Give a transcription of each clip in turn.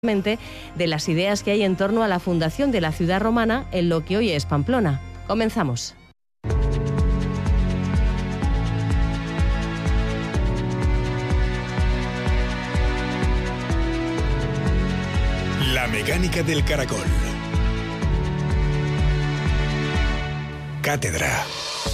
de las ideas que hay en torno a la fundación de la ciudad romana en lo que hoy es Pamplona. Comenzamos. La mecánica del caracol. Cátedra.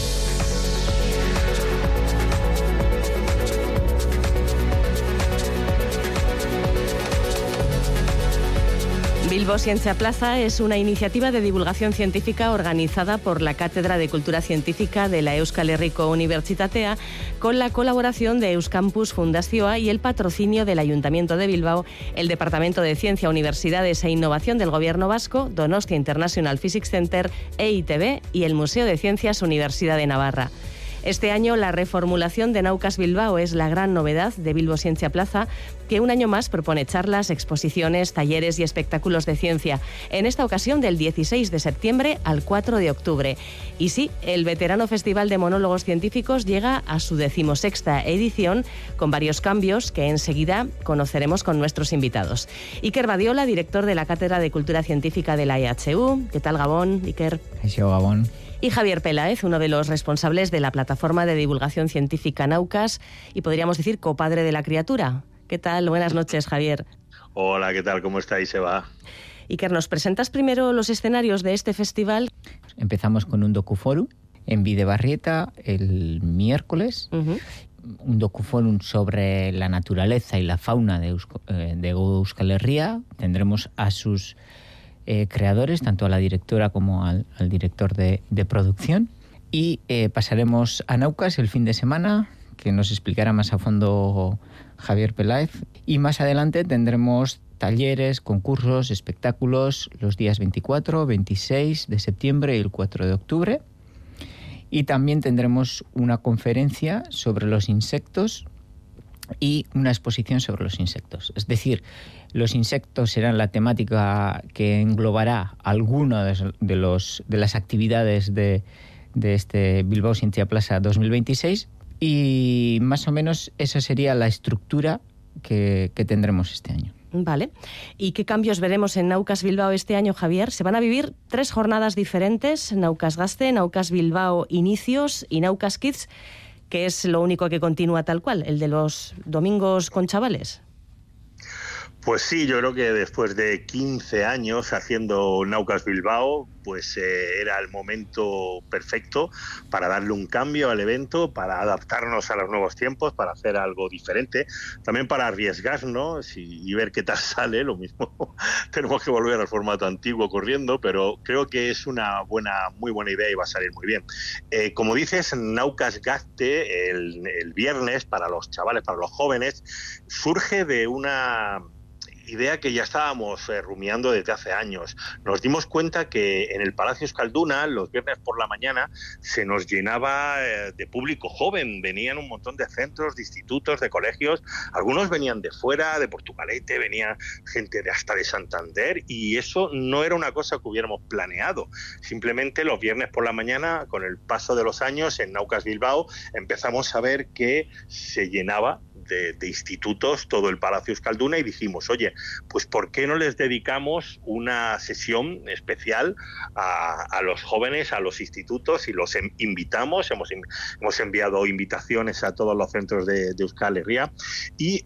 Bilbo Zientzia Plaza es una iniciativa de divulgación científica organizada por la Cátedra de Cultura Científica de la Euskal Herriko Unibertsitatea con la colaboración de Euskampus Fundazioa y el patrocinio del Ayuntamiento de Bilbao, el Departamento de Ciencia, Universidades e Innovación del Gobierno Vasco, Donostia International Physics Center, EITB y el Museo de Ciencias Universidad de Navarra. Este año la reformulación de Naukas Bilbao es la gran novedad de Bilbo Zientzia Plaza, que un año más propone charlas, exposiciones, talleres y espectáculos de ciencia, en esta ocasión del 16 de septiembre al 4 de octubre. Y sí, el veterano Festival de Monólogos Científicos llega a su 16ª edición, con varios cambios que enseguida conoceremos con nuestros invitados. Iker Badiola, director de la Cátedra de Cultura Científica de la EHU. ¿Qué tal, Gabón, Iker? Eso, Gabón. Y Javier Peláez, uno de los responsables de la plataforma de divulgación científica Naukas y podríamos decir copadre de la criatura. ¿Qué tal? Buenas noches, Javier. Hola, ¿qué tal? ¿Cómo estáis, Eva? Iker, ¿nos presentas primero los escenarios de este festival? Empezamos con un docuforum en Bidebarrieta el miércoles. Un docuforum sobre la naturaleza y la fauna de Euskal Herria. Tendremos a sus creadores, tanto a la directora como al director de producción. Y pasaremos a Naukas el fin de semana, que nos explicará más a fondo Javier Peláez. Y más adelante tendremos talleres, concursos, espectáculos los días 24, 26 de septiembre y el 4 de octubre. Y también tendremos una conferencia sobre los insectos y una exposición sobre los insectos. Es decir, los insectos serán la temática que englobará algunas de las actividades de este Bilbao Zientzia Plaza 2026 y más o menos esa sería la estructura que tendremos este año. Vale. ¿Y qué cambios veremos en Naukas Bilbao este año, Javier? Se van a vivir 3 jornadas diferentes, Naukas Gazte, Naukas Bilbao Inicios y Naukas Kids, que es lo único que continúa tal cual, el de los domingos con chavales. Pues sí, yo creo que después de 15 años haciendo Naukas Bilbao, pues era el momento perfecto para darle un cambio al evento, para adaptarnos a los nuevos tiempos, para hacer algo diferente, también para arriesgarnos y ver qué tal sale. Lo mismo tenemos que volver al formato antiguo corriendo, pero creo que es una muy buena idea y va a salir muy bien. Como dices, Naukas Gazte el viernes para los chavales, para los jóvenes, surge de una idea que ya estábamos rumiando desde hace años. Nos dimos cuenta que en el Palacio Euskalduna, los viernes por la mañana, se nos llenaba de público joven. Venían un montón de centros, de institutos, de colegios. Algunos venían de fuera, de Portugalete, venía gente hasta de Santander, y eso no era una cosa que hubiéramos planeado. Simplemente los viernes por la mañana, con el paso de los años, en Naukas Bilbao, empezamos a ver que se llenaba de institutos todo el Palacio Euskalduna y dijimos, oye, pues ¿por qué no les dedicamos una sesión especial a los jóvenes, a los institutos, y los invitamos? Hemos enviado invitaciones a todos los centros de Euskal Herria y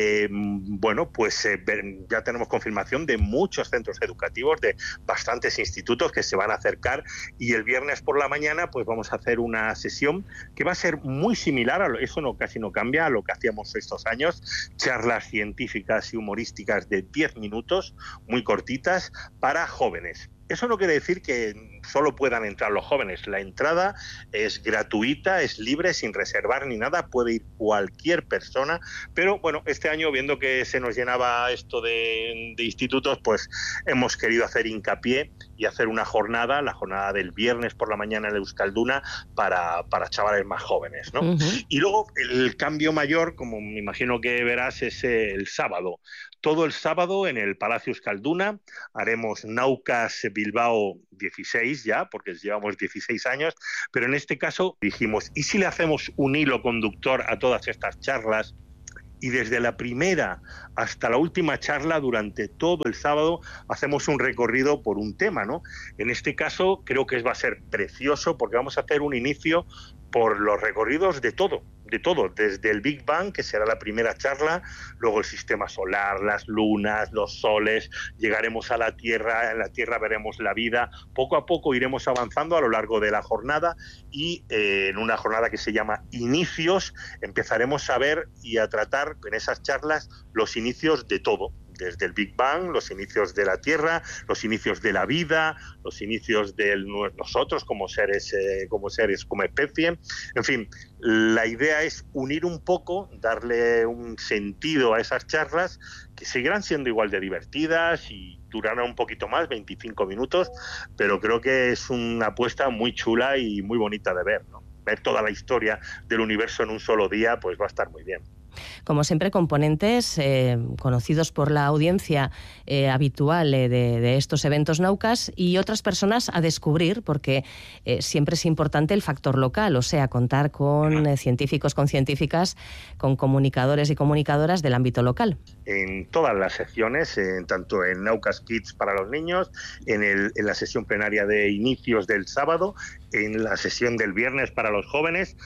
bueno, pues ya tenemos confirmación de muchos centros educativos, de bastantes institutos que se van a acercar, y el viernes por la mañana pues vamos a hacer una sesión que va a ser muy similar casi no cambia a lo que hacíamos estos años, charlas científicas y humorísticas de 10 minutos, muy cortitas, para jóvenes. Eso no quiere decir que solo puedan entrar los jóvenes. La entrada es gratuita, es libre, sin reservar ni nada. Puede ir cualquier persona. Pero bueno, este año, viendo que se nos llenaba esto de institutos, pues hemos querido hacer hincapié y hacer una jornada, la jornada del viernes por la mañana en Euskalduna, para chavales más jóvenes, ¿no? Y luego el cambio mayor, como me imagino que verás, es el sábado. Todo el sábado en el Palacio Euskalduna haremos Naukas Bilbao 16 ya, porque llevamos 16 años, pero en este caso dijimos, ¿y si le hacemos un hilo conductor a todas estas charlas y desde la primera hasta la última charla, durante todo el sábado, hacemos un recorrido por un tema, ¿no? En este caso creo que va a ser precioso porque vamos a hacer un inicio por los recorridos de todo, desde el Big Bang, que será la primera charla, luego el sistema solar, las lunas, los soles, llegaremos a la Tierra, en la Tierra veremos la vida, poco a poco iremos avanzando a lo largo de la jornada y en una jornada que se llama Inicios, empezaremos a ver y a tratar en esas charlas los inicios de todo, desde el Big Bang, los inicios de la Tierra, los inicios de la vida, los inicios de nosotros como seres, como especie. En fin, la idea es unir un poco, darle un sentido a esas charlas que seguirán siendo igual de divertidas y durarán un poquito más, 25 minutos, pero creo que es una apuesta muy chula y muy bonita de ver, ¿no? Ver toda la historia del universo en un solo día, pues va a estar muy bien. Como siempre, componentes conocidos por la audiencia habitual de estos eventos Naucas y otras personas a descubrir, porque siempre es importante el factor local, o sea, contar con científicos, con científicas, con comunicadores y comunicadoras del ámbito local. En todas las secciones, tanto en Naucas Kids para los niños, en la sesión plenaria de inicios del sábado, en la sesión del viernes para los jóvenes,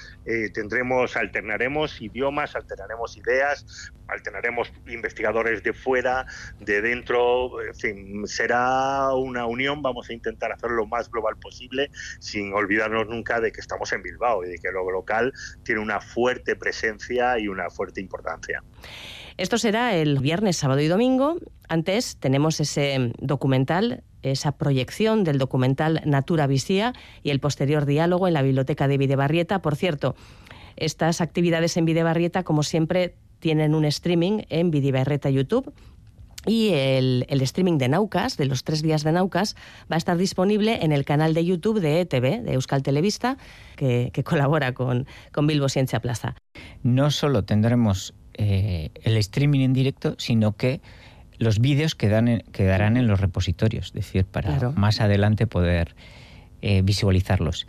alternaremos idiomas, alternaremos ideas, alternaremos investigadores de fuera, de dentro, en fin, será una unión, vamos a intentar hacerlo lo más global posible, sin olvidarnos nunca de que estamos en Bilbao y de que lo local tiene una fuerte presencia y una fuerte importancia. Esto será el viernes, sábado y domingo. Antes tenemos ese documental, esa proyección del documental Natura Bizia y el posterior diálogo en la Biblioteca de Bidebarrieta. Por cierto, estas actividades en Bidebarrieta, como siempre, tienen un streaming en Bidebarrieta YouTube. Y el streaming de Naucas, de los 3 días de Naucas, va a estar disponible en el canal de YouTube de ETV, de Euskal Telebista, que colabora con Bilbo Zientzia Plaza. No solo tendremos el streaming en directo, sino que los vídeos quedarán en los repositorios, es decir, para más adelante poder visualizarlos.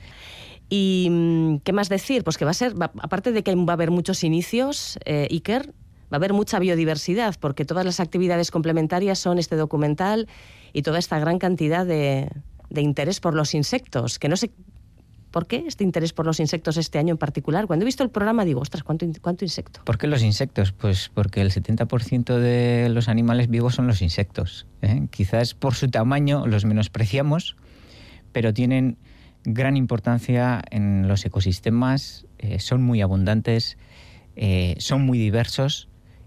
¿Y qué más decir? Pues que va a ser, aparte de que va a haber muchos inicios, Iker, va a haber mucha biodiversidad, porque todas las actividades complementarias son este documental y toda esta gran cantidad de interés por los insectos, que no sé por qué este interés por los insectos este año en particular. Cuando he visto el programa digo, ostras, ¿cuánto insecto? ¿Por qué los insectos? Pues porque el 70% de los animales vivos son los insectos, ¿eh? Quizás por su tamaño los menospreciamos, pero tienen gran importancia en los ecosistemas, son muy abundantes, son muy diversos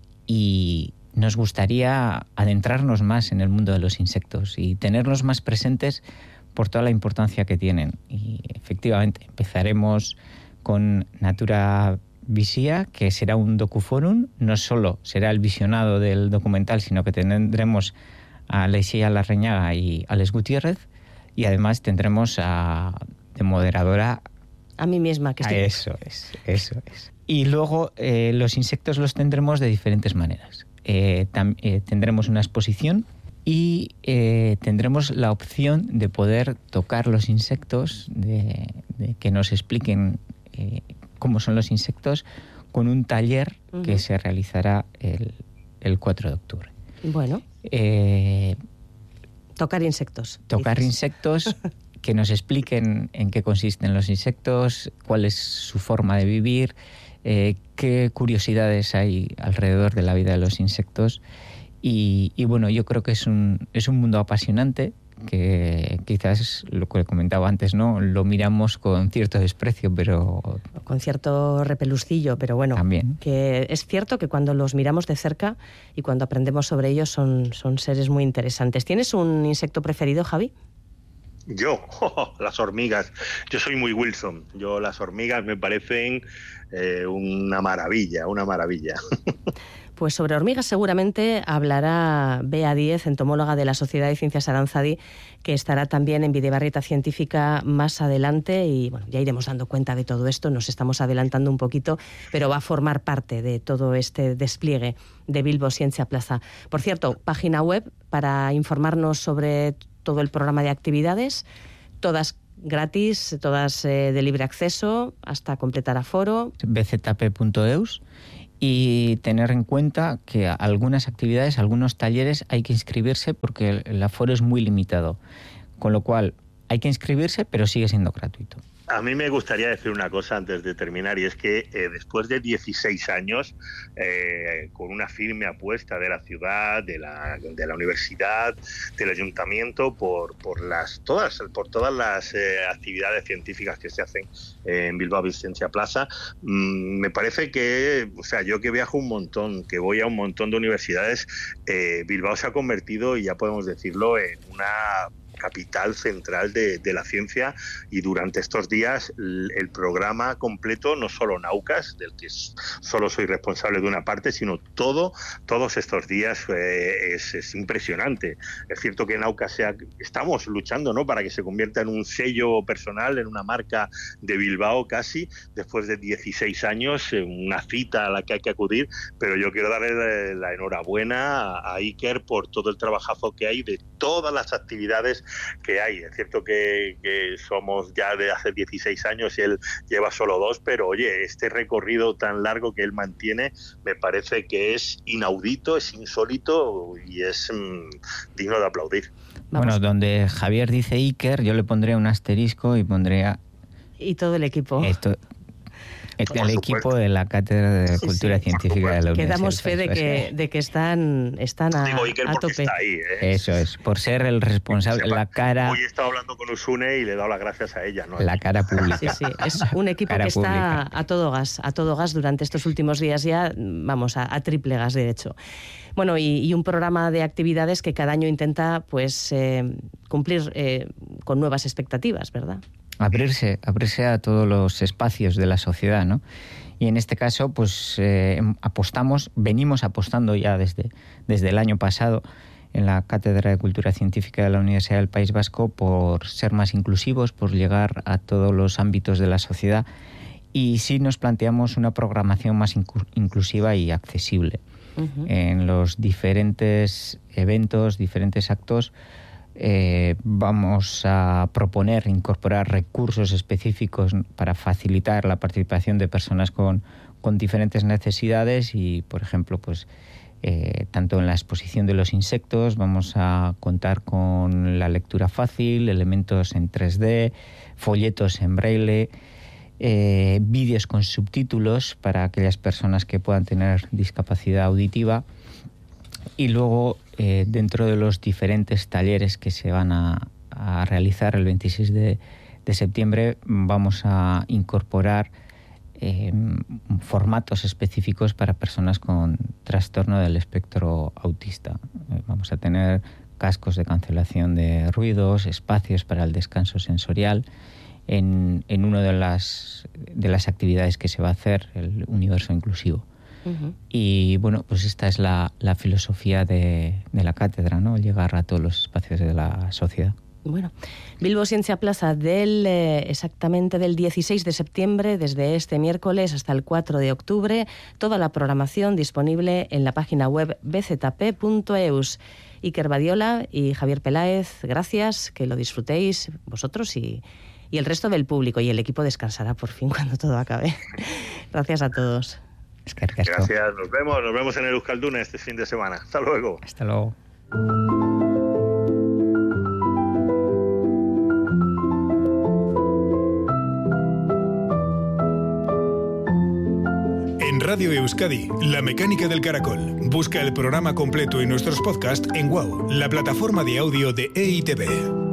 y nos gustaría adentrarnos más en el mundo de los insectos y tenerlos más presentes por toda la importancia que tienen. Y efectivamente empezaremos con Natura Bizia, que será un docuforum. No solo será el visionado del documental, sino que tendremos a Leisia Larreñaga y Alex Gutiérrez, y además tendremos de moderadora a mí misma, que estoy... Eso es. Y luego los insectos los tendremos de diferentes maneras. Tendremos una exposición y tendremos la opción de poder tocar los insectos, de que nos expliquen cómo son los insectos, con un taller que se realizará el 4 de octubre. Bueno. Tocar insectos. Tocar insectos, que nos expliquen en qué consisten los insectos, cuál es su forma de vivir, qué curiosidades hay alrededor de la vida de los insectos. Y bueno, yo creo que es un mundo apasionante, que quizás, lo que comentaba antes, ¿no?, lo miramos con cierto desprecio, pero... Con cierto repeluscillo, pero bueno, también. Que es cierto que cuando los miramos de cerca y cuando aprendemos sobre ellos son seres muy interesantes. ¿Tienes un insecto preferido, Javi? Yo, las hormigas. Yo soy muy Wilson. Las hormigas me parecen una maravilla. Pues sobre hormigas seguramente hablará Bea Díez, entomóloga de la Sociedad de Ciencias Aranzadi, que estará también en Bidebarrieta Científica más adelante y bueno, ya iremos dando cuenta de todo esto, nos estamos adelantando un poquito, pero va a formar parte de todo este despliegue de Bilbo Zientzia Plaza. Por cierto, página web para informarnos sobre todo el programa de actividades, todas gratis, todas de libre acceso hasta completar aforo. bzp.eus. Y tener en cuenta que algunas actividades, algunos talleres hay que inscribirse porque el aforo es muy limitado. Con lo cual hay que inscribirse, pero sigue siendo gratuito. A mí me gustaría decir una cosa antes de terminar, y es que después de 16 años, con una firme apuesta de la ciudad, de la universidad, del ayuntamiento, por todas las actividades científicas que se hacen en Bilbao Vicència Plaza, me parece que, o sea, yo que viajo un montón, que voy a un montón de universidades, Bilbao se ha convertido, y ya podemos decirlo, en una capital central de la ciencia, y durante estos días el programa completo, no solo Naucas, del que solo soy responsable de una parte, sino todos estos días es impresionante. Es cierto que Naucas estamos luchando, ¿no?, para que se convierta en un sello personal, en una marca de Bilbao casi, después de 16 años, una cita a la que hay que acudir, pero yo quiero darle la enhorabuena a Iker por todo el trabajazo que hay, de todas las actividades que hay. Es cierto que somos ya de hace 16 años y él lleva solo 2, pero oye, este recorrido tan largo que él mantiene me parece que es inaudito, es insólito y es digno de aplaudir. Vamos. Bueno, donde Javier dice Iker, yo le pondría un asterisco y pondría... Y todo el equipo. El equipo de la Cátedra de Cultura Científica de la Universidad. Que damos fe de que están a tope. Está ahí, Eso es, por ser el responsable, la cara... Hoy he estado hablando con Usune y le he dado las gracias a ella, ¿no? La cara pública. Sí, es un equipo que está a todo gas durante estos últimos días ya, vamos, a triple gas, de hecho. Bueno, y un programa de actividades que cada año intenta, pues, cumplir con nuevas expectativas, ¿verdad? Abrirse a todos los espacios de la sociedad, ¿no? Y en este caso, pues venimos apostando ya desde el año pasado en la Cátedra de Cultura Científica de la Universidad del País Vasco por ser más inclusivos, por llegar a todos los ámbitos de la sociedad, y sí nos planteamos una programación más inclusiva y accesible. Uh-huh. En los diferentes eventos, diferentes actos, vamos a proponer incorporar recursos específicos para facilitar la participación de personas con diferentes necesidades y, por ejemplo, pues tanto en la exposición de los insectos vamos a contar con la lectura fácil, elementos en 3D, folletos en braille, vídeos con subtítulos para aquellas personas que puedan tener discapacidad auditiva. Y luego, dentro de los diferentes talleres que se van a realizar el 26 de septiembre, vamos a incorporar formatos específicos para personas con trastorno del espectro autista. Vamos a tener cascos de cancelación de ruidos, espacios para el descanso sensorial, en una de las actividades que se va a hacer, el universo inclusivo. Uh-huh. Y bueno, pues esta es la filosofía de la cátedra, ¿no? Llegar a todos los espacios de la sociedad. Bueno, Bilbao Ciencia Plaza exactamente del 16 de septiembre, desde este miércoles hasta el 4 de octubre, toda la programación disponible en la página web bzp.eus. Iker Badiola y Javier Peláez, gracias, que lo disfrutéis vosotros y el resto del público, y el equipo descansará por fin cuando todo acabe. Gracias a todos. Gracias, nos vemos en el Euskalduna este fin de semana. Hasta luego. Hasta luego. En Radio Euskadi, La Mecánica del Caracol. Busca el programa completo y nuestros podcasts en WOW, la plataforma de audio de EITV.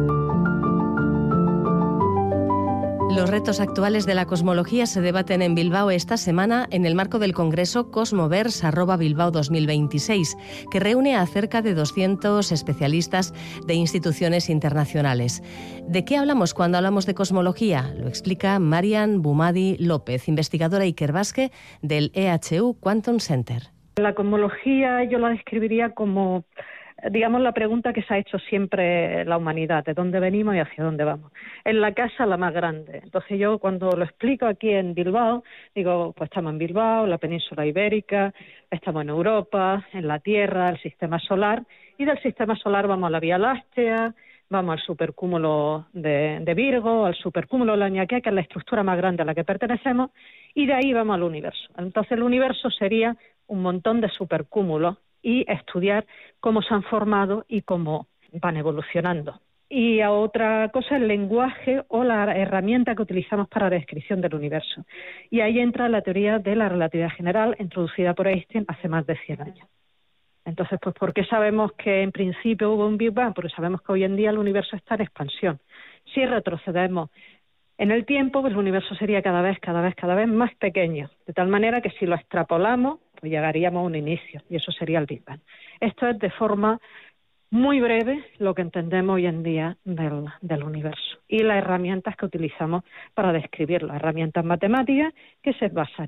Los retos actuales de la cosmología se debaten en Bilbao esta semana en el marco del Congreso Cosmoverse @Bilbao 2026, que reúne a cerca de 200 especialistas de instituciones internacionales. ¿De qué hablamos cuando hablamos de cosmología? Lo explica Marian Bumadi López, investigadora Ikerbasque del EHU Quantum Center. La cosmología yo la describiría como, digamos, la pregunta que se ha hecho siempre la humanidad: ¿de dónde venimos y hacia dónde vamos? En la casa la más grande. Entonces yo, cuando lo explico aquí en Bilbao, digo, pues estamos en Bilbao, la península ibérica, estamos en Europa, en la Tierra, el sistema solar, y del sistema solar vamos a la Vía Láctea, vamos al supercúmulo de Virgo, al supercúmulo de la Ñaquea, que es la estructura más grande a la que pertenecemos, y de ahí vamos al universo. Entonces el universo sería un montón de supercúmulos y estudiar cómo se han formado y cómo van evolucionando. Y a otra cosa, el lenguaje o la herramienta que utilizamos para la descripción del universo. Y ahí entra la teoría de la relatividad general, introducida por Einstein hace más de 100 años. Entonces, pues, ¿por qué sabemos que en principio hubo un Big Bang? Porque sabemos que hoy en día el universo está en expansión. Si retrocedemos en el tiempo, pues el universo sería cada vez más pequeño, de tal manera que si lo extrapolamos, pues llegaríamos a un inicio, y eso sería el Big Bang. Esto es de forma muy breve lo que entendemos hoy en día del universo y las herramientas que utilizamos para describirlo, herramientas matemáticas que se basan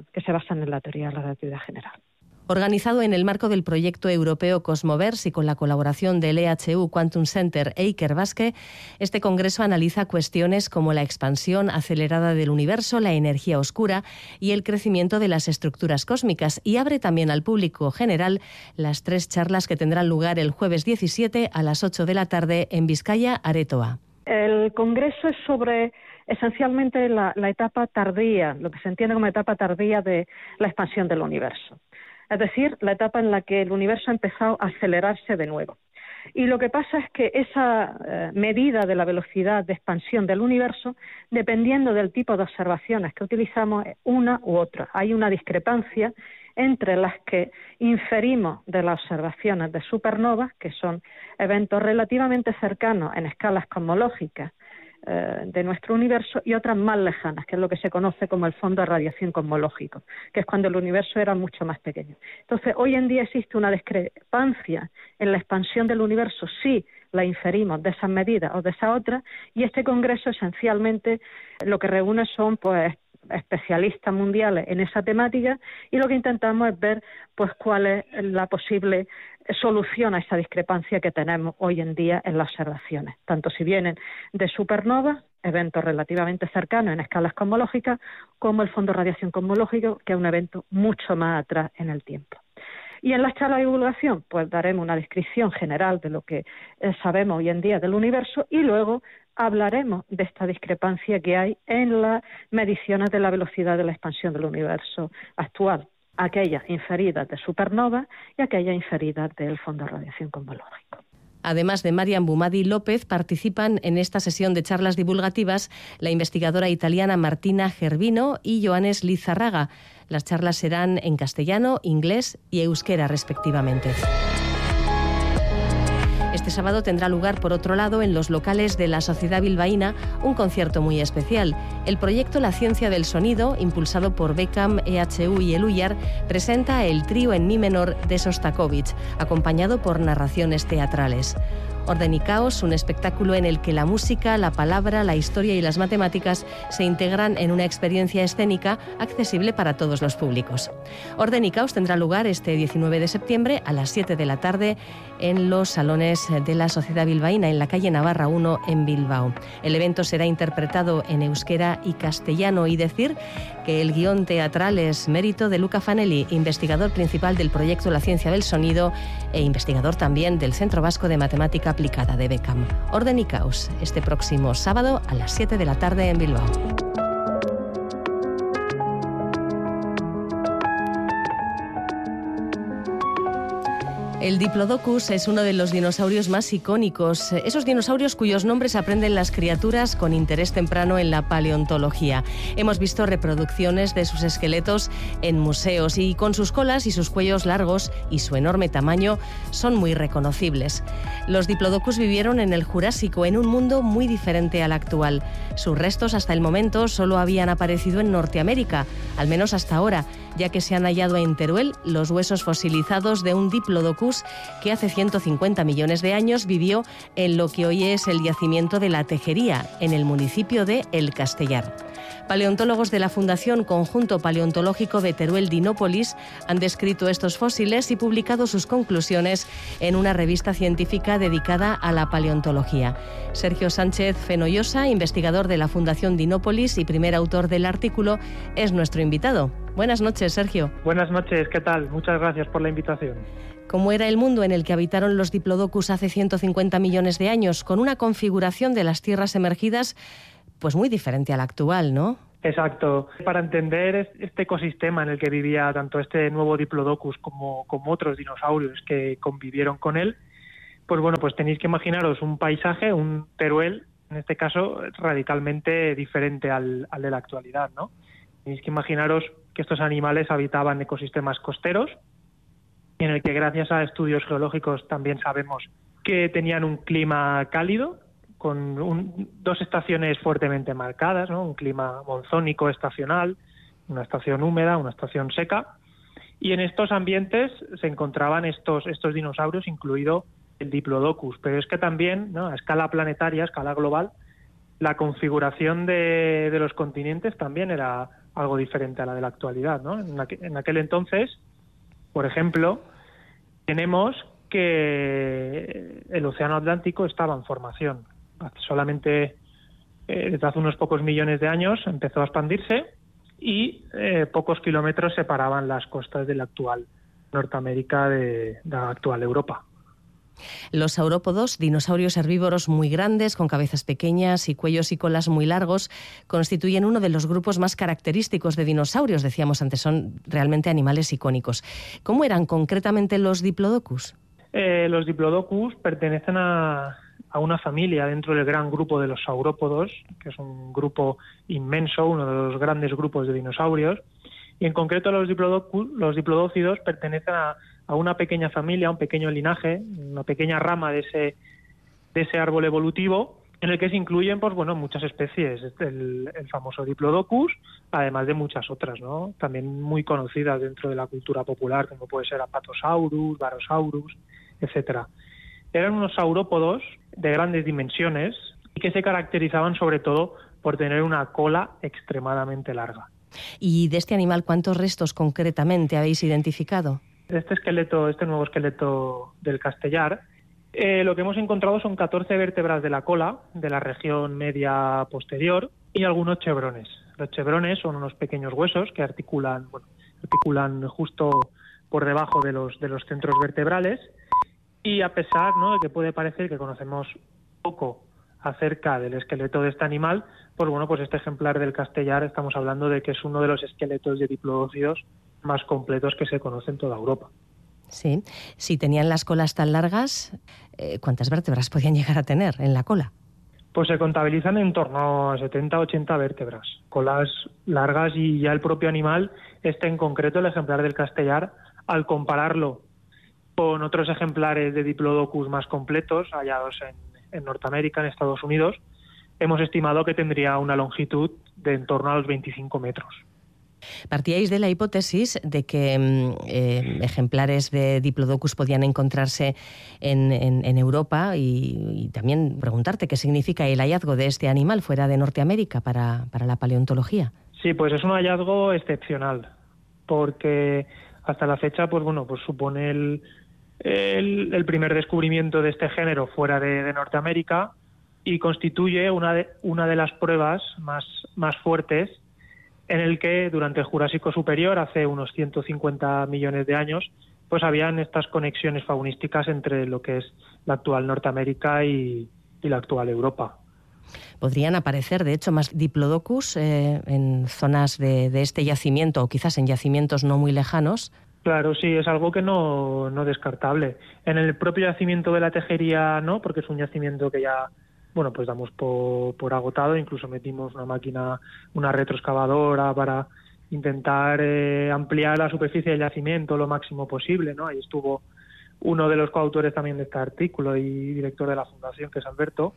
en la teoría de la relatividad general. Organizado en el marco del proyecto europeo Cosmoverse y con la colaboración del EHU Quantum Center e Ikerbasque, este congreso analiza cuestiones como la expansión acelerada del universo, la energía oscura y el crecimiento de las estructuras cósmicas, y abre también al público general las 3 charlas que tendrán lugar el jueves 17 a las 8 de la tarde en Vizcaya, Aretoa. El congreso es sobre esencialmente la etapa tardía, lo que se entiende como etapa tardía de la expansión del universo. Es decir, la etapa en la que el universo ha empezado a acelerarse de nuevo. Y lo que pasa es que esa medida de la velocidad de expansión del universo, dependiendo del tipo de observaciones que utilizamos, es una u otra. Hay una discrepancia entre las que inferimos de las observaciones de supernovas, que son eventos relativamente cercanos en escalas cosmológicas de nuestro universo, y otras más lejanas, que es lo que se conoce como el fondo de radiación cosmológico, que es cuando el universo era mucho más pequeño. Entonces, hoy en día existe una discrepancia en la expansión del universo si la inferimos de esas medidas o de esas otras, y este congreso esencialmente lo que reúne son pues especialistas mundiales en esa temática, y lo que intentamos es ver pues cuál es la posible solución a esa discrepancia que tenemos hoy en día en las observaciones, tanto si vienen de supernovas, eventos relativamente cercanos en escalas cosmológicas, como el fondo de radiación cosmológico, que es un evento mucho más atrás en el tiempo. Y en las charlas de divulgación, pues daremos una descripción general de lo que sabemos hoy en día del universo, y luego hablaremos de esta discrepancia que hay en las mediciones de la velocidad de la expansión del universo actual, aquellas inferidas de supernovas y aquellas inferidas del fondo de radiación cosmológico. Además de Marian Bumadi López, participan en esta sesión de charlas divulgativas la investigadora italiana Martina Gervino y Joanes Lizarraga. Las charlas serán en castellano, inglés y euskera, respectivamente. Este sábado tendrá lugar, por otro lado, en los locales de la Sociedad Bilbaína, un concierto muy especial. El proyecto La Ciencia del Sonido, impulsado por Beckham, EHU y el Uyar, presenta el trío en mi menor de Sostakovich, acompañado por narraciones teatrales. Orden y Caos, un espectáculo en el que la música, la palabra, la historia y las matemáticas se integran en una experiencia escénica accesible para todos los públicos. Orden y Caos tendrá lugar este 19 de septiembre a las 7 de la tarde en los salones de la Sociedad Bilbaína, en la calle Navarra 1 en Bilbao. El evento será interpretado en euskera y castellano, y decir que el guión teatral es mérito de Luca Fanelli, investigador principal del proyecto La Ciencia del Sonido e investigador también del Centro Vasco de Matemática Aplicada de Beckham. Orden y Caos, este próximo sábado a las 7 de la tarde en Bilbao. El Diplodocus es uno de los dinosaurios más icónicos, esos dinosaurios cuyos nombres aprenden las criaturas con interés temprano en la paleontología. Hemos visto reproducciones de sus esqueletos en museos, y con sus colas y sus cuellos largos y su enorme tamaño son muy reconocibles. Los Diplodocus vivieron en el Jurásico, en un mundo muy diferente al actual. Sus restos hasta el momento solo habían aparecido en Norteamérica, al menos hasta ahora, ya que se han hallado en Teruel los huesos fosilizados de un Diplodocus que hace 150 millones de años vivió en lo que hoy es el yacimiento de La Tejería, en el municipio de El Castellar. Paleontólogos de la Fundación Conjunto Paleontológico de Teruel-Dinópolis han descrito estos fósiles y publicado sus conclusiones en una revista científica dedicada a la paleontología. Sergio Sánchez Fenollosa, investigador de la Fundación Dinópolis y primer autor del artículo, es nuestro invitado. Buenas noches, Sergio. Buenas noches, ¿qué tal? Muchas gracias por la invitación. ¿Cómo era el mundo en el que habitaron los Diplodocus hace 150 millones de años, con una configuración de las tierras emergidas pues muy diferente a la actual, ¿no? Exacto. Para entender este ecosistema en el que vivía tanto este nuevo Diplodocus como otros dinosaurios que convivieron con él, pues tenéis que imaginaros un paisaje, un Teruel, en este caso radicalmente diferente al de la actualidad, ¿no? Tenéis que imaginaros que estos animales habitaban ecosistemas costeros, en el que gracias a estudios geológicos también sabemos que tenían un clima cálido, con dos estaciones fuertemente marcadas, ¿no? Un clima monzónico estacional, una estación húmeda, una estación seca, y en estos ambientes se encontraban estos dinosaurios, incluido el Diplodocus. Pero es que también, ¿no?, a escala planetaria, a escala global, la configuración de los continentes también era algo diferente a la de la actualidad, ¿no? En aquel entonces, por ejemplo, tenemos que el Océano Atlántico estaba en formación. Solamente desde hace unos pocos millones de años empezó a expandirse y pocos kilómetros separaban las costas de la actual Norteamérica de la actual Europa. Los saurópodos, dinosaurios herbívoros muy grandes, con cabezas pequeñas y cuellos y colas muy largos, constituyen uno de los grupos más característicos de dinosaurios. Decíamos antes, son realmente animales icónicos. ¿Cómo eran concretamente los Diplodocus? Los Diplodocus pertenecen a una familia dentro del gran grupo de los saurópodos, que es un grupo inmenso, uno de los grandes grupos de dinosaurios, y en concreto los diplodócidos pertenecen a una pequeña familia, a un pequeño linaje, una pequeña rama de ese árbol evolutivo, en el que se incluyen muchas especies, el famoso Diplodocus, además de muchas otras, ¿no?, también muy conocidas dentro de la cultura popular, como puede ser Apatosaurus, Barosaurus, etcétera. Eran unos saurópodos de grandes dimensiones y que se caracterizaban sobre todo por tener una cola extremadamente larga. ¿Y de este animal cuántos restos concretamente habéis identificado? Este nuevo esqueleto del Castellar, lo que hemos encontrado son 14 vértebras de la cola, de la región media posterior, y algunos chevrones. Los chevrones son unos pequeños huesos que articulan justo por debajo de los centros vertebrales, y a pesar, ¿no?, de que puede parecer que conocemos poco acerca del esqueleto de este animal, este ejemplar del Castellar estamos hablando de que es uno de los esqueletos de diplodócidos más completos que se conoce en toda Europa. Sí. Si tenían las colas tan largas, ¿cuántas vértebras podían llegar a tener en la cola? Pues se contabilizan en torno a 70-80 vértebras, colas largas, y ya el propio animal, en concreto el ejemplar del Castellar, al compararlo con otros ejemplares de Diplodocus más completos hallados en Norteamérica, en Estados Unidos, hemos estimado que tendría una longitud de en torno a los 25 metros. Partíais de la hipótesis de que ejemplares de Diplodocus podían encontrarse en Europa y también preguntarte qué significa el hallazgo de este animal fuera de Norteamérica para la paleontología. Sí, pues es un hallazgo excepcional, porque hasta la fecha supone el primer descubrimiento de este género fuera de Norteamérica y constituye una de las pruebas más fuertes en el que durante el Jurásico Superior, hace unos 150 millones de años, habían estas conexiones faunísticas entre lo que es la actual Norteamérica y la actual Europa. ¿Podrían aparecer, de hecho, más Diplodocus en zonas de este yacimiento o quizás en yacimientos no muy lejanos? Claro, sí, es algo que no descartable. En el propio yacimiento de la Tejería no, porque es un yacimiento que ya damos por agotado. Incluso metimos una máquina, una retroexcavadora para intentar ampliar la superficie del yacimiento lo máximo posible, ¿no? Ahí estuvo uno de los coautores también de este artículo y director de la fundación, que es Alberto.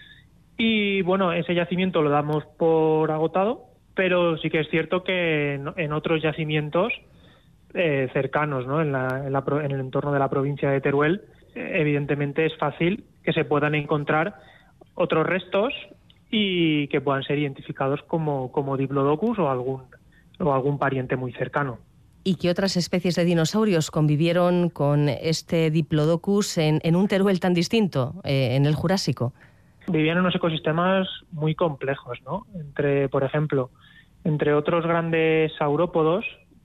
Y ese yacimiento lo damos por agotado, pero sí que es cierto que en otros yacimientos cercanos, ¿no?, en el entorno de la provincia de Teruel, evidentemente es fácil que se puedan encontrar otros restos y que puedan ser identificados como Diplodocus o algún pariente muy cercano. ¿Y qué otras especies de dinosaurios convivieron con este Diplodocus en un Teruel tan distinto, en el Jurásico? Vivían en unos ecosistemas muy complejos, ¿no? Por ejemplo, entre otros grandes saurópodos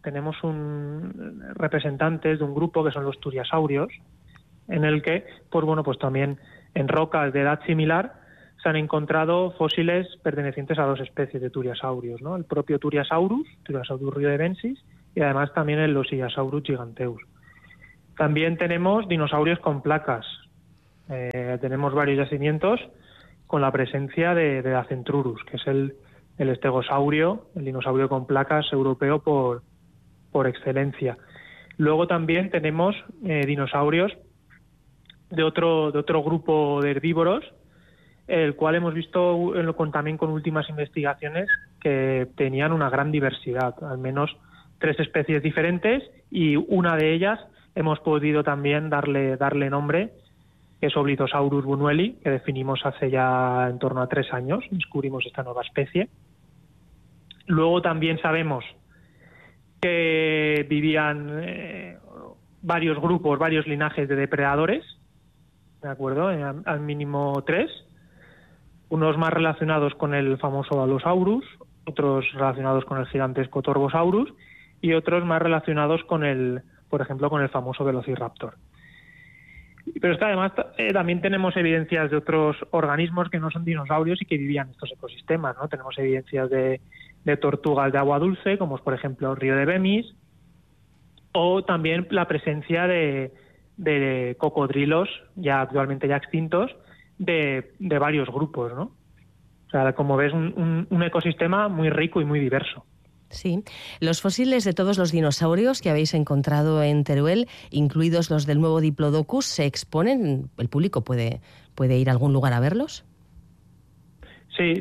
tenemos representantes de un grupo que son los turiasaurios, en el que, pues bueno, pues también en rocas de edad similar se han encontrado fósiles pertenecientes a 2 especies de turiasaurios, ¿no? El propio Turiasaurus riodebensis, y además también el Losiasaurus giganteus. También tenemos dinosaurios con placas. Tenemos varios yacimientos con la presencia de Acentrurus, que es el estegosaurio, el dinosaurio con placas europeo por excelencia. Luego también tenemos dinosaurios de otro grupo de herbívoros, el cual hemos visto también con últimas investigaciones que tenían una gran diversidad, al menos 3 especies diferentes, y una de ellas hemos podido también darle nombre, que es Oblitosaurus buñueli, que definimos hace ya en torno a 3 años, descubrimos esta nueva especie. Luego también sabemos que vivían varios grupos, varios linajes de depredadores, ¿de acuerdo? Al mínimo 3, unos más relacionados con el famoso Allosaurus, otros relacionados con el gigantesco Torvosaurus y otros más relacionados por ejemplo, con el famoso Velociraptor. Pero es que además también tenemos evidencias de otros organismos que no son dinosaurios y que vivían en estos ecosistemas, ¿no? Tenemos evidencias de tortugas de agua dulce, como es, por ejemplo, Riodebemis, o también la presencia de cocodrilos actualmente ya extintos de varios grupos, ¿no? O sea, como ves, un ecosistema muy rico y muy diverso. Sí. Los fósiles de todos los dinosaurios que habéis encontrado en Teruel, incluidos los del nuevo Diplodocus, ¿se exponen? ¿El público puede ir a algún lugar a verlos? Sí.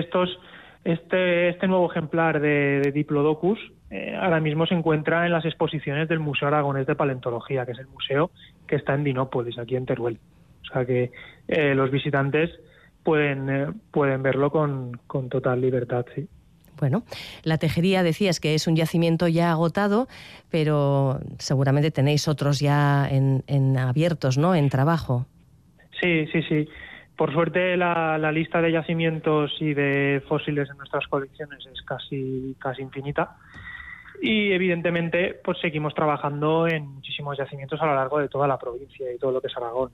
Este nuevo ejemplar de Diplodocus ahora mismo se encuentra en las exposiciones del Museo Aragonés de Paleontología, que es el museo que está en Dinópolis, aquí en Teruel. O sea que los visitantes pueden verlo con total libertad, sí. Bueno, la Tejería decías que es un yacimiento ya agotado, pero seguramente tenéis otros ya en abiertos, ¿no?, en trabajo. Sí. Por suerte la lista de yacimientos y de fósiles en nuestras colecciones es casi infinita. Y evidentemente pues seguimos trabajando en muchísimos yacimientos a lo largo de toda la provincia y todo lo que es Aragón.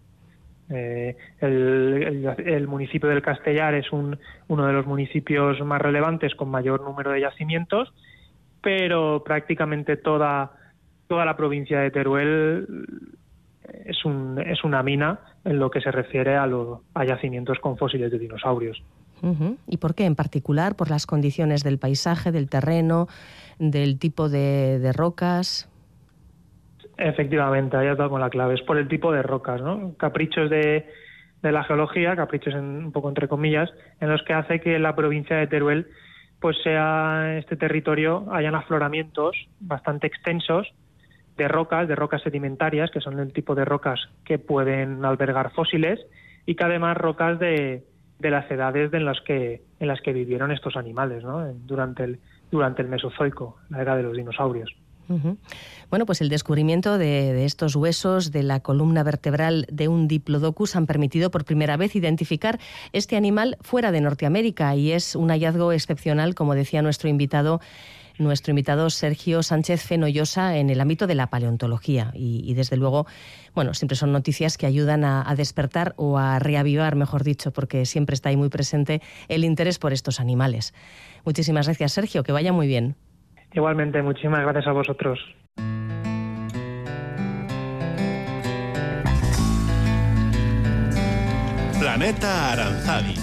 El municipio del Castellar es uno de los municipios más relevantes con mayor número de yacimientos, pero prácticamente toda la provincia de Teruel es una mina en lo que se refiere a yacimientos con fósiles de dinosaurios. Uh-huh. ¿Y por qué en particular? ¿Por las condiciones del paisaje, del terreno, del tipo de rocas? Efectivamente, ahí has dado con la clave. Es por el tipo de rocas, ¿no? Caprichos de la geología, caprichos un poco entre comillas, en los que hace que la provincia de Teruel pues sea este territorio, hayan afloramientos bastante extensos de rocas sedimentarias, que son el tipo de rocas que pueden albergar fósiles, y que además rocas de las edades en las que vivieron estos animales, ¿no? Durante el Mesozoico, la era de los dinosaurios. Uh-huh. Bueno, pues el descubrimiento de estos huesos de la columna vertebral de un Diplodocus han permitido por primera vez identificar este animal fuera de Norteamérica, y es un hallazgo excepcional, como decía nuestro invitado Sergio Sánchez Fenollosa, en el ámbito de la paleontología. Y desde luego, bueno, siempre son noticias que ayudan a despertar o a reavivar, mejor dicho, porque siempre está ahí muy presente el interés por estos animales. Muchísimas gracias, Sergio, que vaya muy bien. Igualmente, muchísimas gracias a vosotros. Planeta Aranzadi.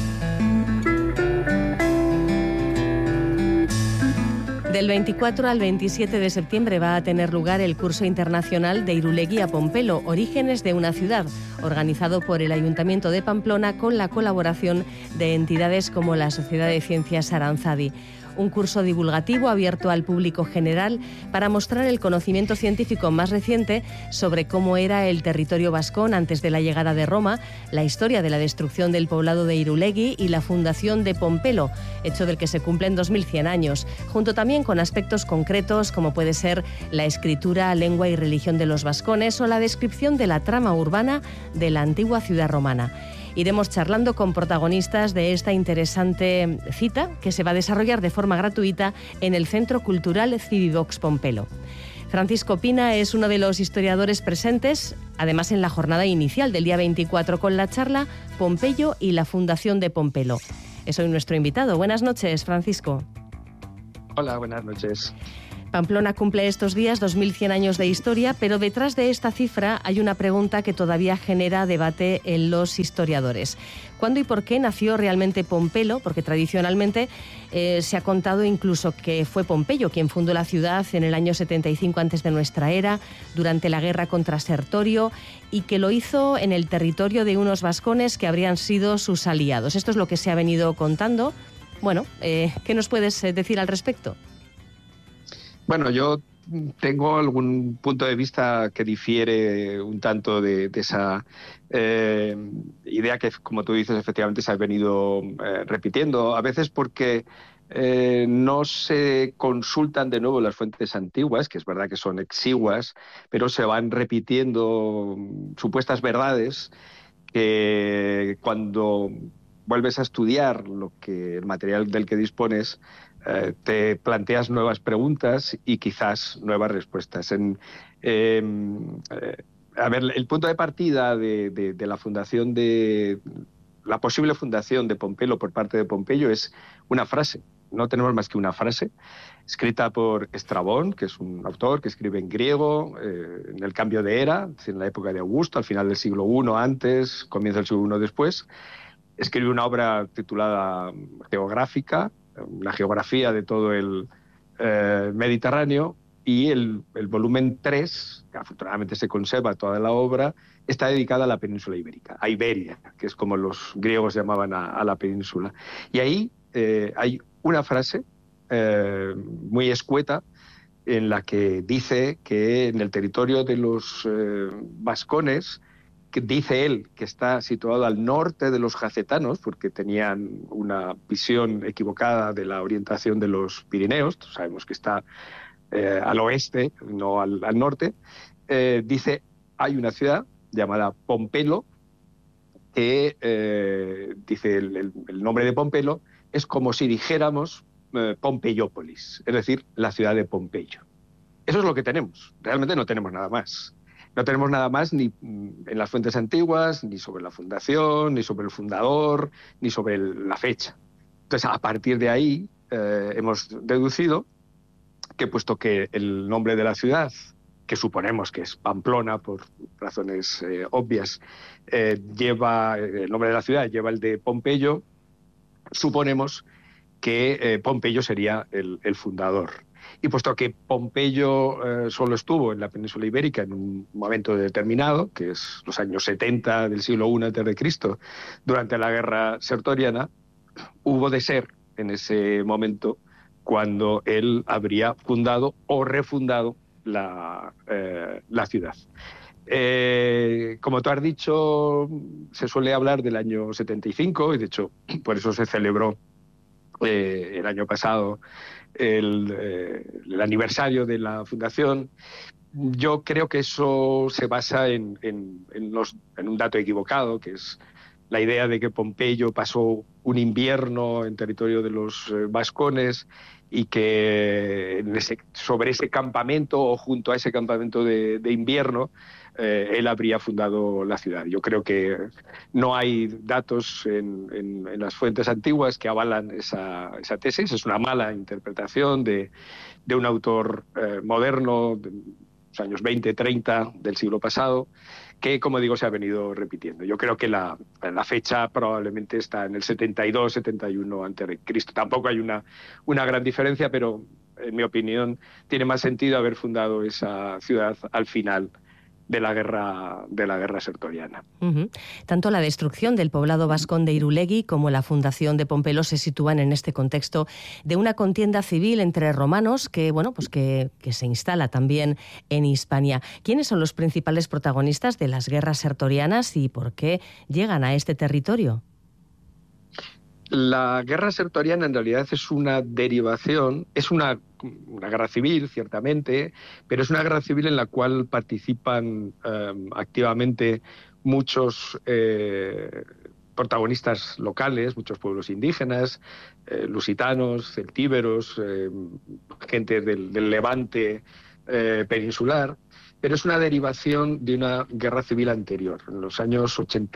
Del 24 al 27 de septiembre va a tener lugar el curso internacional de Irulegui a Pompelo, Orígenes de una ciudad, organizado por el Ayuntamiento de Pamplona con la colaboración de entidades como la Sociedad de Ciencias Aranzadi. Un curso divulgativo abierto al público general para mostrar el conocimiento científico más reciente sobre cómo era el territorio vascón antes de la llegada de Roma, la historia de la destrucción del poblado de Irulegui y la fundación de Pompelo, hecho del que se cumplen 2100 años, junto también con aspectos concretos como puede ser la escritura, lengua y religión de los vascones o la descripción de la trama urbana de la antigua ciudad romana. Iremos charlando con protagonistas de esta interesante cita que se va a desarrollar de forma gratuita en el Centro Cultural Civivox Pompelo. Francisco Pina es uno de los historiadores presentes, además en la jornada inicial del día 24 con la charla Pompeyo y la Fundación de Pompelo. Es hoy nuestro invitado. Buenas noches, Francisco. Hola, buenas noches. Pamplona cumple estos días 2100 años de historia, pero detrás de esta cifra hay una pregunta que todavía genera debate en los historiadores. ¿Cuándo y por qué nació realmente Pompelo? Porque tradicionalmente se ha contado incluso que fue Pompeyo quien fundó la ciudad en el año 75 antes de nuestra era, durante la guerra contra Sertorio, y que lo hizo en el territorio de unos vascones que habrían sido sus aliados. Esto es lo que se ha venido contando. Bueno, ¿qué nos puedes decir al respecto? Bueno, yo tengo algún punto de vista que difiere un tanto de esa idea que, como tú dices, efectivamente se ha venido repitiendo, a veces porque no se consultan de nuevo las fuentes antiguas, que es verdad que son exiguas, pero se van repitiendo supuestas verdades que cuando vuelves a estudiar el material del que dispones, te planteas nuevas preguntas y quizás nuevas respuestas. A ver, el punto de partida de la fundación la posible fundación de Pompelo por parte de Pompeyo es una frase. No tenemos más que una frase escrita por Estrabón, que es un autor que escribe en griego, en el cambio de era, en la época de Augusto, al final del siglo I antes, comienza el siglo I después. Escribe una obra titulada Geográfica, una geografía de todo el Mediterráneo, y el volumen 3, que afortunadamente se conserva toda la obra, está dedicada a la península ibérica, a Iberia, que es como los griegos llamaban a la península. Y ahí hay una frase muy escueta en la que dice que en el territorio de los vascones, que dice él que está situado al norte de los jacetanos, porque tenían una visión equivocada de la orientación de los Pirineos, sabemos que está al oeste, no al norte, dice, hay una ciudad llamada Pompelo, que dice el nombre de Pompelo, es como si dijéramos Pompeiópolis, es decir, la ciudad de Pompeyo. Eso es lo que tenemos, realmente no tenemos nada más. No tenemos nada más ni en las fuentes antiguas, ni sobre la fundación, ni sobre el fundador, ni sobre la fecha. Entonces, a partir de ahí, hemos deducido que, puesto que el nombre de la ciudad, que suponemos que es Pamplona por razones obvias, lleva el nombre de la ciudad, lleva el de Pompeyo, suponemos que Pompeyo sería el fundador. Y puesto que Pompeyo solo estuvo en la península ibérica en un momento determinado, que es los años 70 del siglo I a.C., durante la guerra sertoriana, hubo de ser en ese momento cuando él habría fundado o refundado la ciudad. Como tú has dicho, se suele hablar del año 75, y de hecho por eso se celebró el año pasado el aniversario de la fundación. Yo creo que eso se basa en un dato equivocado, que es la idea de que Pompeyo pasó un invierno en territorio de los vascones y que sobre ese campamento o junto a ese campamento de invierno él habría fundado la ciudad. Yo creo que no hay datos en las fuentes antiguas que avalan esa tesis. Es una mala interpretación de un autor moderno de los años 20, 30 del siglo pasado, que, como digo, se ha venido repitiendo. Yo creo que la fecha probablemente está en el 72, 71 a.C. Tampoco hay una gran diferencia, pero en mi opinión tiene más sentido haber fundado esa ciudad al final de la guerra sertoriana. Tanto la destrucción del poblado vascón de Irulegui como la fundación de Pompelo se sitúan en este contexto de una contienda civil entre romanos que se instala también en Hispania. ¿Quiénes son los principales protagonistas de las guerras sertorianas y por qué llegan a este territorio? La guerra sertoriana en realidad es una derivación, es una guerra civil, ciertamente, pero es una guerra civil en la cual participan activamente muchos protagonistas locales, muchos pueblos indígenas, lusitanos, celtíberos, gente del Levante peninsular, pero es una derivación de una guerra civil anterior. En los años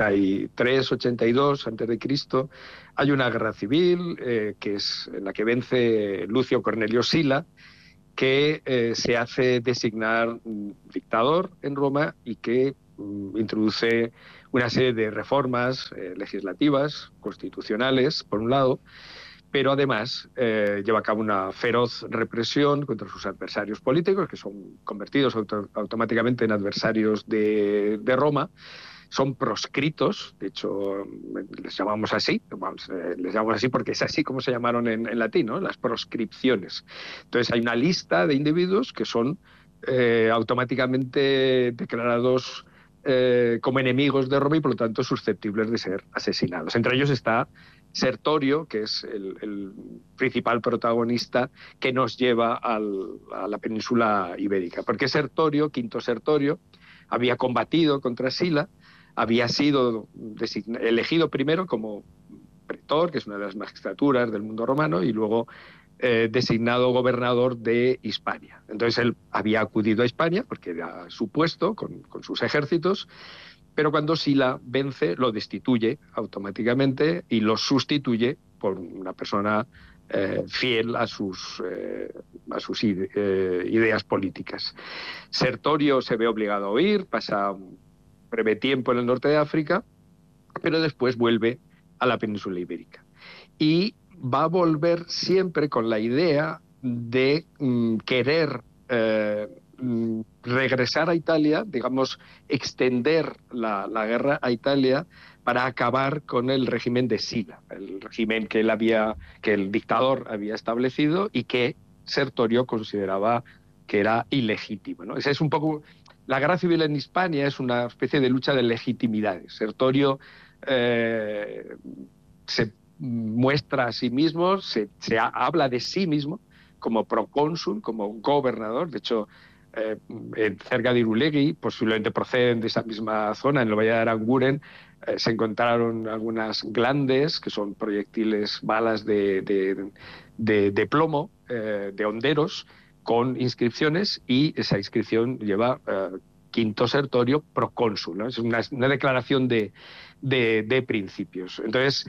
83-82 a.C. hay una guerra civil que es en la que vence Lucio Cornelio Sila, que se hace designar dictador en Roma y que introduce una serie de reformas legislativas, constitucionales, por un lado, pero además lleva a cabo una feroz represión contra sus adversarios políticos, que son convertidos automáticamente en adversarios de Roma. Son proscritos, de hecho les llamamos así porque es así como se llamaron en latín, ¿no? Las proscripciones. Entonces hay una lista de individuos que son automáticamente declarados como enemigos de Roma y por lo tanto susceptibles de ser asesinados. Entre ellos está Sertorio, que es el principal protagonista que nos lleva a la península ibérica. Porque Sertorio, Quinto Sertorio, había combatido contra Sila, había sido elegido primero como pretor, que es una de las magistraturas del mundo romano, y luego designado gobernador de Hispania. Entonces él había acudido a Hispania porque era su puesto con sus ejércitos, pero cuando Sila vence lo destituye automáticamente y lo sustituye por una persona fiel a sus ideas políticas. Sertorio se ve obligado a huir, pasa un breve tiempo en el norte de África, pero después vuelve a la península ibérica. Y va a volver siempre con la idea de querer regresar a Italia, digamos, extender la guerra a Italia para acabar con el régimen de Sila, el régimen que el dictador había establecido y que Sertorio consideraba que era ilegítimo, ¿no? Esa es un poco la guerra civil en Hispania, es una especie de lucha de legitimidades. Sertorio se muestra a sí mismo, se habla de sí mismo como procónsul, como gobernador. De hecho, cerca de Irulegui, posiblemente proceden de esa misma zona, en el Valle de Aranguren, se encontraron algunas glandes, que son proyectiles, balas de plomo, de honderos, con inscripciones, y esa inscripción lleva Quinto Sertorio procónsul, ¿no? Es una declaración de principios. Entonces,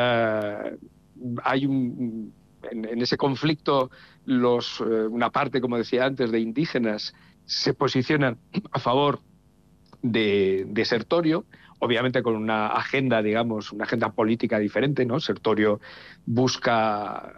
hay en ese conflicto una parte, como decía antes, de indígenas se posicionan a favor de Sertorio, obviamente con una agenda, digamos, una agenda política diferente, ¿no? Sertorio busca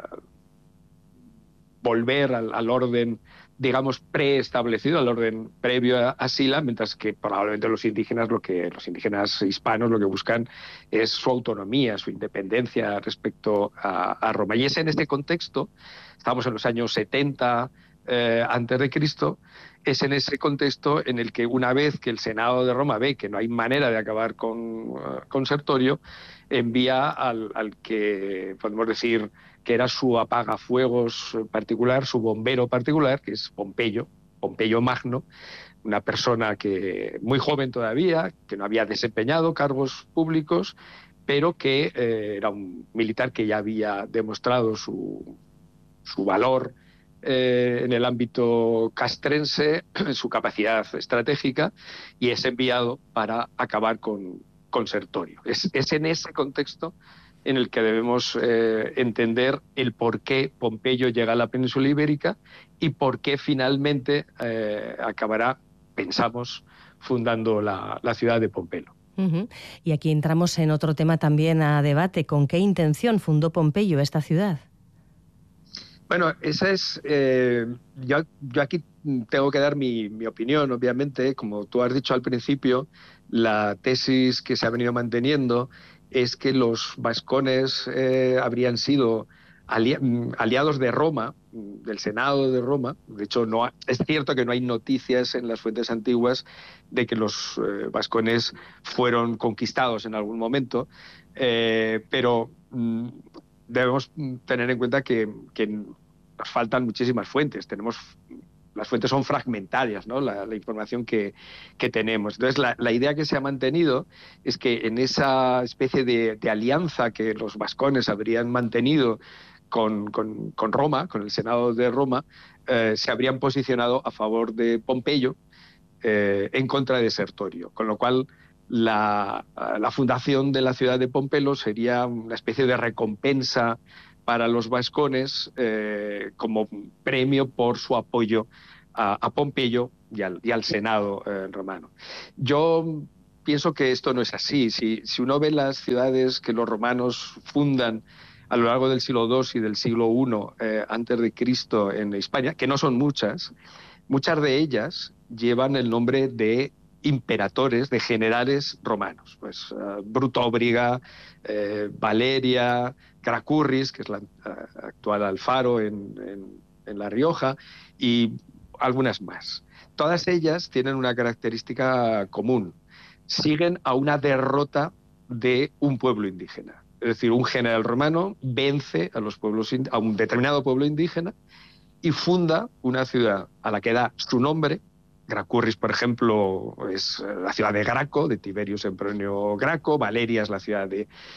volver al orden, digamos, preestablecido, al orden previo a Sila, mientras que probablemente los indígenas hispanos lo que buscan es su autonomía, su independencia respecto a Roma. Y es en este contexto, estamos en los años 70 antes de Cristo, es en ese contexto en el que, una vez que el Senado de Roma ve que no hay manera de acabar con Sertorio, envía al que podemos decir que era su apagafuegos particular, su bombero particular, que es Pompeyo Magno, una persona que muy joven todavía, que no había desempeñado cargos públicos, pero que era un militar que ya había demostrado su valor en el ámbito castrense, su capacidad estratégica, y es enviado para acabar con Sertorio. Es en ese contexto en el que debemos entender el por qué Pompeyo llega a la península ibérica y por qué finalmente acabará, pensamos, fundando la ciudad de Pompeyo. Uh-huh. Y aquí entramos en otro tema también a debate. ¿Con qué intención fundó Pompeyo esta ciudad? Bueno, esa es... yo aquí tengo que dar mi opinión, obviamente. Como tú has dicho al principio, la tesis que se ha venido manteniendo es que los vascones habrían sido aliados de Roma, del Senado de Roma. De hecho, es cierto que no hay noticias en las fuentes antiguas de que los vascones fueron conquistados en algún momento, pero debemos tener en cuenta que nos faltan muchísimas fuentes. Tenemos las fuentes son fragmentarias, ¿no? La información que tenemos. Entonces, la idea que se ha mantenido es que en esa especie de alianza que los vascones habrían mantenido con Roma, con el Senado de Roma, se habrían posicionado a favor de Pompeyo en contra de Sertorio, con lo cual la fundación de la ciudad de Pompelo sería una especie de recompensa para los vascones como premio por su apoyo a Pompeyo y al Senado romano. Yo pienso que esto no es así. Si uno ve las ciudades que los romanos fundan a lo largo del siglo II y del siglo I antes de Cristo en España, que no son muchas de ellas llevan el nombre de imperatores, de generales romanos. Pues Brutóbriga, Valeria, Gracurris, que es la actual Alfaro en La Rioja, y algunas más. Todas ellas tienen una característica común. Siguen a una derrota de un pueblo indígena. Es decir, un general romano vence a un determinado pueblo indígena y funda una ciudad a la que da su nombre. Gracurris, por ejemplo, es la ciudad de Graco, de Tiberio Sempronio Graco. Valeria es la ciudad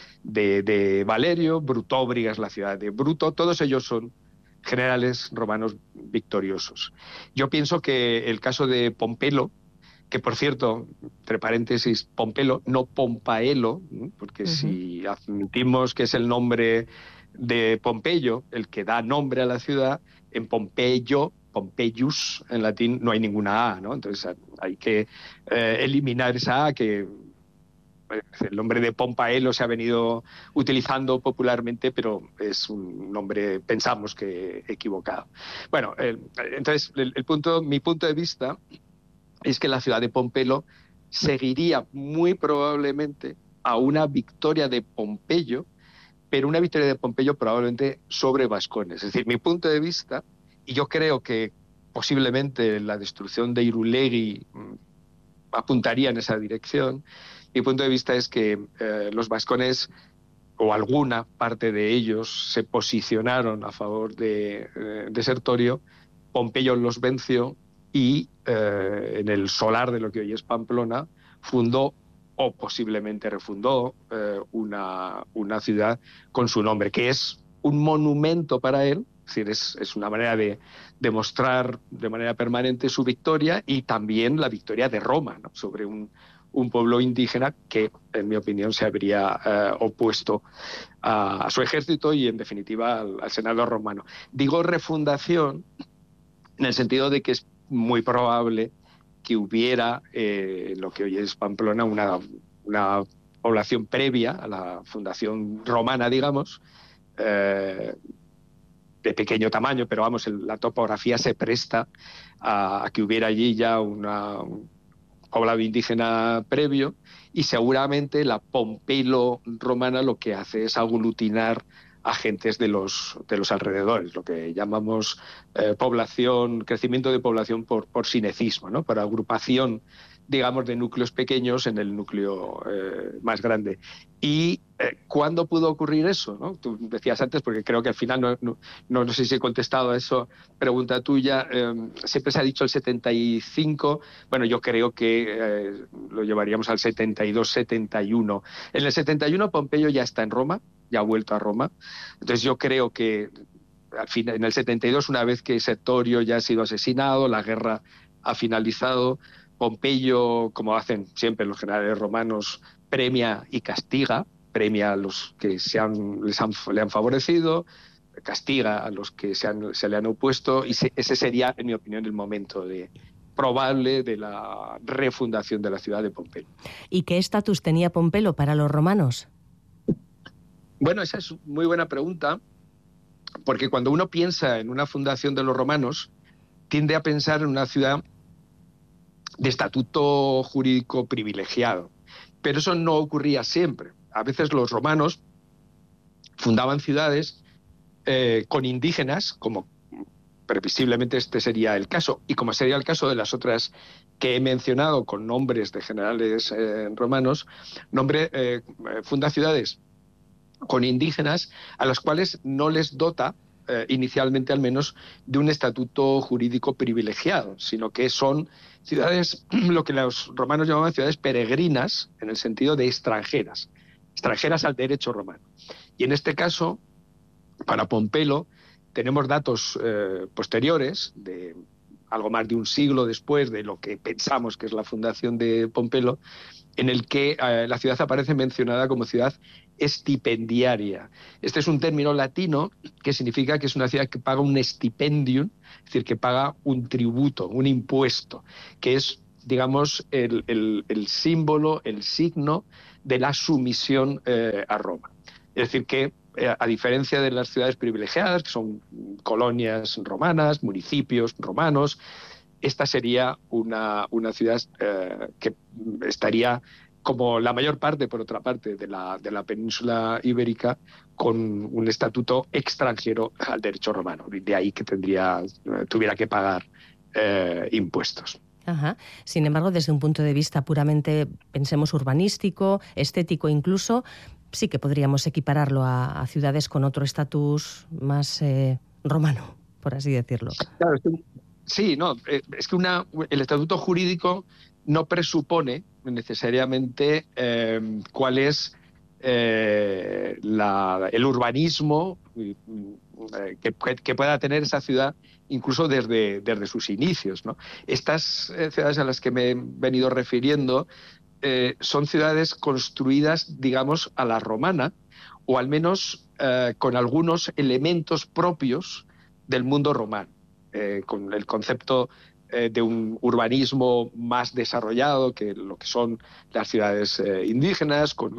de Valerio. Brutóbriga es la ciudad de Bruto. Todos ellos son generales romanos victoriosos. Yo pienso que el caso de Pompelo, que por cierto, entre paréntesis, Pompelo, no Pompaelo, porque si admitimos que es el nombre de Pompeyo el que da nombre a la ciudad, en Pompeyo, Pompeius en latín, no hay ninguna A, ¿no? Entonces hay que eliminar esa A, que el nombre de Pompaelo se ha venido utilizando popularmente, pero es un nombre, pensamos que equivocado. Bueno, entonces mi punto de vista es que la ciudad de Pompelo seguiría muy probablemente a una victoria de Pompeyo, pero una victoria de Pompeyo probablemente sobre vascones. Es decir, mi punto de vista, y yo creo que posiblemente la destrucción de Irulegui apuntaría en esa dirección, mi punto de vista es que los vascones, o alguna parte de ellos, se posicionaron a favor de Sertorio. Pompeyo los venció y en el solar de lo que hoy es Pamplona fundó o posiblemente refundó una ciudad con su nombre, que es un monumento para él. Es decir, es una manera de demostrar de manera permanente su victoria y también la victoria de Roma, ¿no?, sobre un pueblo indígena que, en mi opinión, se habría opuesto a su ejército y, en definitiva, al Senado romano. Digo refundación en el sentido de que es muy probable que hubiera en lo que hoy es Pamplona una población previa a la fundación romana, digamos, de pequeño tamaño, pero vamos, la topografía se presta a que hubiera allí ya un poblado indígena previo, y seguramente la Pompelo romana lo que hace es aglutinar a gentes de los alrededores, lo que llamamos crecimiento de población por sinecismo, ¿no?, por agrupación, digamos, de núcleos pequeños en el núcleo más grande. ¿Y cuándo pudo ocurrir eso, ¿no? Tú decías antes, porque creo que al final no sé si he contestado a eso, pregunta tuya, siempre se ha dicho el 75, bueno, yo creo que lo llevaríamos al 72-71. En el 71 Pompeyo ya está en Roma, ya ha vuelto a Roma, entonces yo creo que al final, en el 72, una vez que Sertorio ya ha sido asesinado, la guerra ha finalizado, Pompeyo, como hacen siempre los generales romanos, premia y castiga, premia a los que le han favorecido, castiga a los que se le han opuesto, y ese sería, en mi opinión, el momento probable de la refundación de la ciudad de Pompelo. ¿Y qué estatus tenía Pompelo para los romanos? Bueno, esa es muy buena pregunta, porque cuando uno piensa en una fundación de los romanos, tiende a pensar en una ciudad de estatuto jurídico privilegiado. Pero eso no ocurría siempre. A veces los romanos fundaban ciudades con indígenas, como previsiblemente este sería el caso, y como sería el caso de las otras que he mencionado con nombres de generales romanos, funda ciudades con indígenas a los cuales no les dota inicialmente al menos, de un estatuto jurídico privilegiado, sino que son ciudades, lo que los romanos llamaban ciudades peregrinas, en el sentido de extranjeras al derecho romano. Y en este caso, para Pompelo, tenemos datos posteriores, de algo más de un siglo después de lo que pensamos que es la fundación de Pompelo, en el que la ciudad aparece mencionada como ciudad estipendiaria. Este es un término latino que significa que es una ciudad que paga un stipendium, es decir, que paga un tributo, un impuesto, que es, digamos, el símbolo, el signo de la sumisión a Roma. Es decir, que a diferencia de las ciudades privilegiadas, que son colonias romanas, municipios romanos, esta sería una ciudad que estaría, como la mayor parte, por otra parte, de la península ibérica, con un estatuto extranjero al derecho romano. De ahí que tuviera que pagar impuestos. Ajá. Sin embargo, desde un punto de vista puramente, pensemos, urbanístico, estético incluso, sí que podríamos equipararlo a ciudades con otro estatus más romano, por así decirlo. Claro, sí, no, es que el estatuto jurídico no presupone necesariamente cuál es el urbanismo que pueda tener esa ciudad incluso desde sus inicios, ¿no? Estas ciudades a las que me he venido refiriendo son ciudades construidas, digamos, a la romana, o al menos con algunos elementos propios del mundo romano, con el concepto de un urbanismo más desarrollado que lo que son las ciudades indígenas, con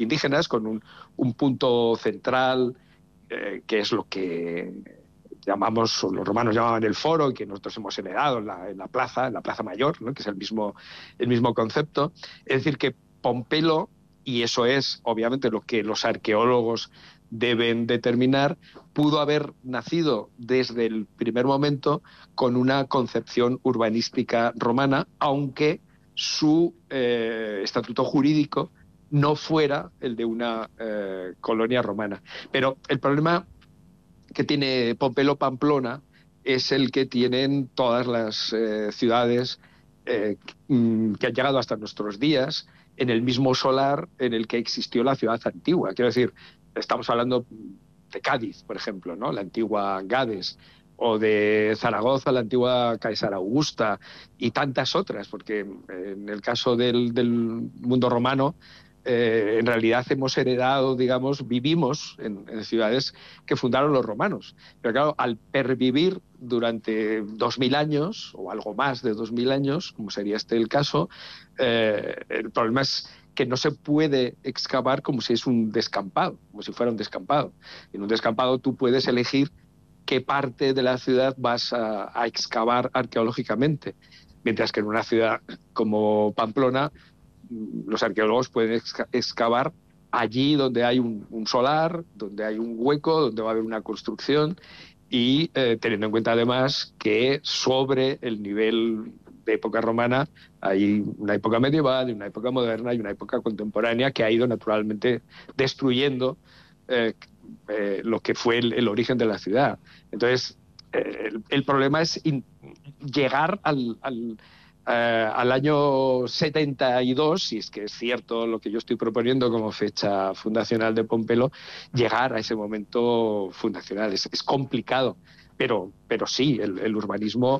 un punto central, que es lo que los romanos llamaban el foro, y que nosotros hemos heredado en la plaza mayor, ¿no? Que es el mismo concepto. Es decir, que Pompelo, y eso es obviamente lo que los arqueólogos deben determinar, pudo haber nacido desde el primer momento con una concepción urbanística romana, aunque su estatuto jurídico no fuera el de una colonia romana. Pero el problema que tiene Pompelo Pamplona es el que tienen todas las ciudades que han llegado hasta nuestros días, en el mismo solar en el que existió la ciudad antigua. Quiero decir, estamos hablando de Cádiz, por ejemplo, ¿no? La antigua Gades, o de Zaragoza, la antigua Caesar Augusta, y tantas otras, porque en el caso del mundo romano, en realidad hemos heredado, digamos, vivimos en ciudades que fundaron los romanos. Pero claro, al pervivir durante 2000 años, o algo más de 2000 años, como sería el caso, el problema es que no se puede excavar como si es un descampado, como si fuera un descampado. En un descampado tú puedes elegir qué parte de la ciudad vas a excavar arqueológicamente, mientras que en una ciudad como Pamplona los arqueólogos pueden excavar allí donde hay un solar, donde hay un hueco, donde va a haber una construcción, y teniendo en cuenta además que sobre el nivel de época romana hay una época medieval, una época moderna y una época contemporánea que ha ido naturalmente destruyendo lo que fue el origen de la ciudad. Entonces, el problema es llegar al año 72, si es que es cierto lo que yo estoy proponiendo como fecha fundacional de Pompelo, llegar a ese momento fundacional. Es complicado, pero sí, el urbanismo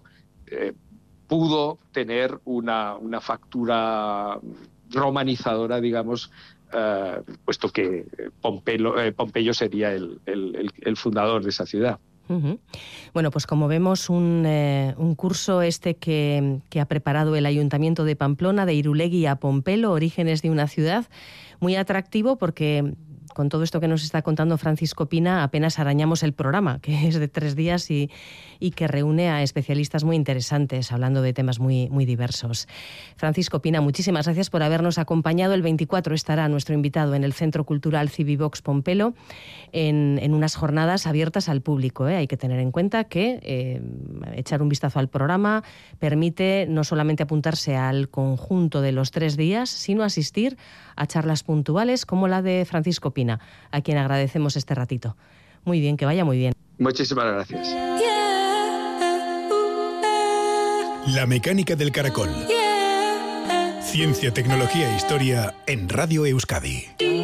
pudo tener una factura romanizadora, digamos, puesto que Pompeyo sería el fundador de esa ciudad. Uh-huh. Bueno, pues como vemos, un curso que ha preparado el Ayuntamiento de Pamplona, de Irulegui a Pompelo, Orígenes de una ciudad, muy atractivo, porque con todo esto que nos está contando Francisco Pina apenas arañamos el programa, que es de 3 días y que reúne a especialistas muy interesantes hablando de temas muy, muy diversos. Francisco Pina, muchísimas gracias por habernos acompañado. El 24 estará nuestro invitado en el Centro Cultural Civivox Pompelo en unas jornadas abiertas al público. Hay que tener en cuenta que echar un vistazo al programa permite no solamente apuntarse al conjunto de los 3 días, sino asistir a charlas puntuales como la de Francisco Pina, a quien agradecemos este ratito. Muy bien, que vaya muy bien. Muchísimas gracias. La mecánica del caracol. Ciencia, tecnología e historia en Radio Euskadi.